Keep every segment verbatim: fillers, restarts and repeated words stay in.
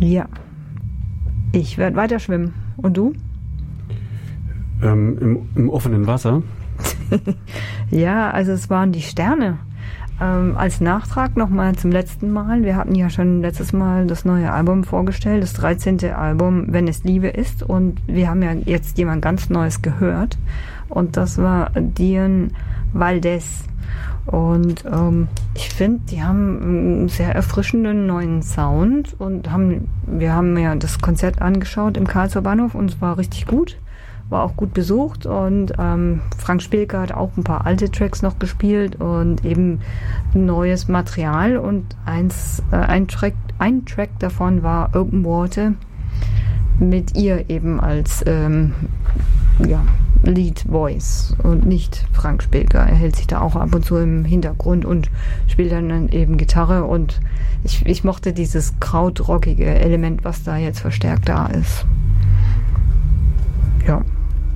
Ja. Ich werde weiter schwimmen. Und du? Ähm, im, im offenen Wasser? Ja, also es waren die Sterne. Ähm, als Nachtrag nochmal zum letzten Mal. Wir hatten ja schon letztes Mal das neue Album vorgestellt, das dreizehnte Album, Wenn es Liebe ist. Und wir haben ja jetzt jemand ganz Neues gehört. Und das war Dion Valdez. Und ähm, ich finde, die haben einen sehr erfrischenden neuen Sound. Und haben, wir haben ja das Konzert angeschaut im Karlsruher Bahnhof und es war richtig gut. War auch gut besucht und ähm, Frank Spielke hat auch ein paar alte Tracks noch gespielt und eben neues Material und eins, äh, ein, Track, ein Track davon war Open Water mit ihr eben als ähm, ja, Lead Voice und nicht Frank Spielke. Er hält sich da auch ab und zu im Hintergrund und spielt dann eben Gitarre und ich, ich mochte dieses krautrockige Element, was da jetzt verstärkt da ist. Ja.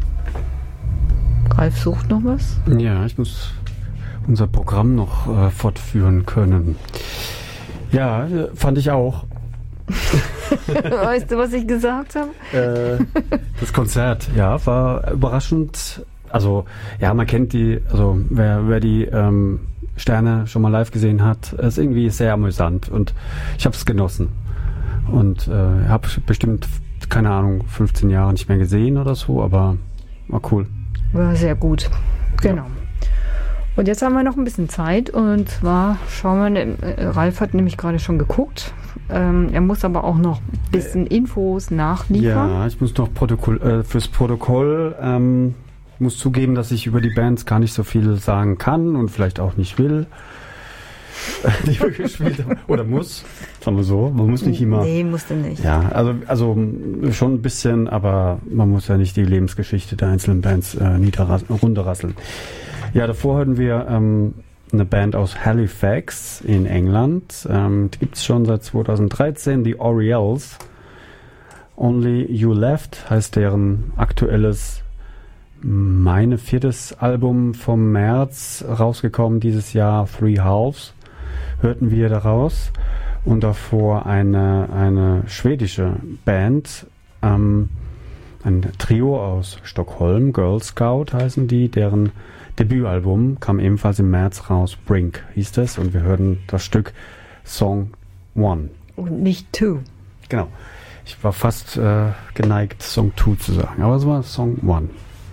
Ralf sucht noch was? Ja, ich muss unser Programm noch äh, fortführen können. Ja, fand ich auch. Weißt du, was ich gesagt habe? Äh, das Konzert, ja, war überraschend. Also, ja, man kennt die, also wer, wer die ähm, Sterne schon mal live gesehen hat, ist irgendwie sehr amüsant und ich habe es genossen. Und äh, habe bestimmt, keine Ahnung, fünfzehn Jahre nicht mehr gesehen oder so, aber war cool. War sehr gut, genau. Ja. Und jetzt haben wir noch ein bisschen Zeit und zwar schauen wir, äh, Ralf hat nämlich gerade schon geguckt, ähm, er muss aber auch noch ein bisschen Infos nachliefern. Ja, ich muss noch Protokoll, äh, fürs Protokoll, ähm, muss zugeben, dass ich über die Bands gar nicht so viel sagen kann und vielleicht auch nicht will. Die wir gespielt haben. Oder muss, sagen wir so. Man muss nicht immer. Nee, musste nicht. Ja, also, also schon ein bisschen, aber man muss ja nicht die Lebensgeschichte der einzelnen Bands äh, runterrasseln. Ja, davor hatten wir ähm, eine Band aus Halifax in England. Ähm, die gibt es schon seit zweitausenddreizehn, die Orioles. Only You Left heißt deren aktuelles, meine viertes Album vom März, rausgekommen dieses Jahr, Three Halves. Hörten wir daraus und davor eine, eine schwedische Band, ähm, ein Trio aus Stockholm, Girl Scout heißen die, deren Debütalbum kam ebenfalls im März raus, Brink hieß das und wir hörten das Stück Song One. Und nicht Two. Genau, ich war fast äh, geneigt Song Two zu sagen, aber es war Song One.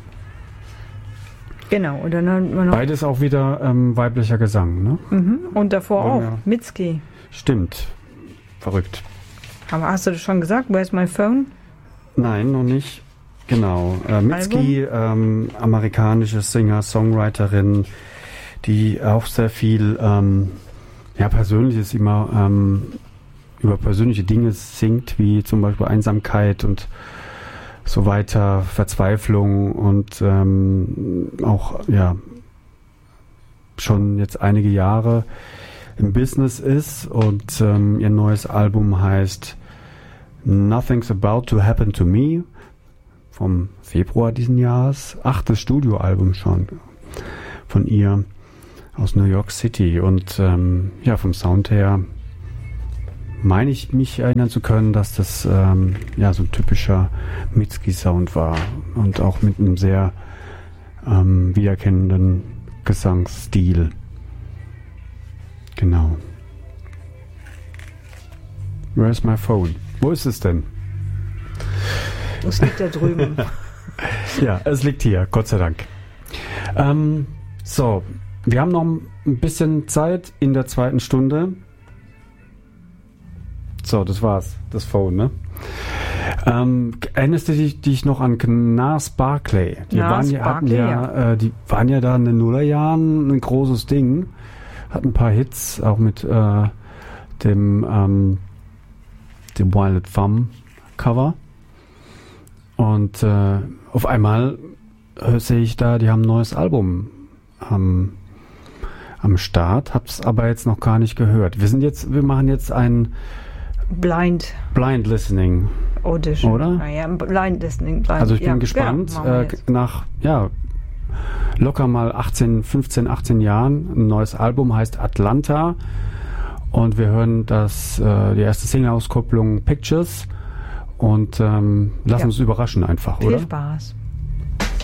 Genau, und dann haben wir noch. Beides auch wieder ähm, weiblicher Gesang, ne? Mhm. Und davor oh, auch, ja. Mitski. Stimmt. Verrückt. Aber hast du das schon gesagt? Where's my phone? Nein, noch nicht. Genau. Äh, Mitski, ähm, amerikanische Singer, Songwriterin, die auch sehr viel ähm, ja, Persönliches immer ähm, über persönliche Dinge singt, wie zum Beispiel Einsamkeit und so weiter, Verzweiflung und ähm, auch ja schon jetzt einige Jahre im Business ist und ähm, ihr neues Album heißt Nothing's About to Happen to Me vom Februar diesen Jahres, achtes Studioalbum schon von ihr aus New York City und ähm, ja, vom Sound her meine ich mich erinnern zu können, dass das ähm, ja so ein typischer Mitski-Sound war und auch mit einem sehr ähm, wiedererkennenden Gesangsstil. Genau. Where's my phone? Wo ist es denn? Es liegt da drüben. Ja, es liegt hier, Gott sei Dank. Ähm, so, wir haben noch ein bisschen Zeit in der zweiten Stunde. So, das war's, das Phone, ne? Ähm, erinnerst du dich, dich noch an Gnarls Barkley? Die Gnarls waren ja, hatten Barkley, ja, ja. Äh, die waren ja da in den Nullerjahren ein großes Ding. Hatten ein paar Hits, auch mit äh, dem, ähm, dem Violet Thumb Cover. Und äh, auf einmal äh, sehe ich da, die haben ein neues Album am, am Start, hab's aber jetzt noch gar nicht gehört. Wir sind jetzt, wir machen jetzt ein Blind. Blind Listening. Audition. Oder? Naja, Blind Listening. Blind. Also ich bin ja, gespannt, ja, äh, nach, ja, locker mal achtzehn, fünfzehn, achtzehn Jahren. Ein neues Album heißt Atlanta Und wir hören das, äh, die erste Single-Auskopplung Pictures und ähm, lassen Ja. uns überraschen einfach, Viel oder? Spaß.